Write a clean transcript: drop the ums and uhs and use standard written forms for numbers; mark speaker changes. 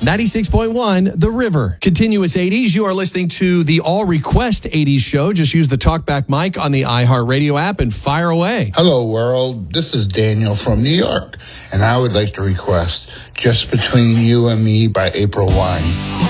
Speaker 1: 96.1 The River. Continuous 80s. You are listening to the All Request 80s show. Just use the TalkBack mic on the iHeartRadio app and fire away.
Speaker 2: Hello, world. This is Daniel from New York, and I would like to request Just Between You and Me by April Wine.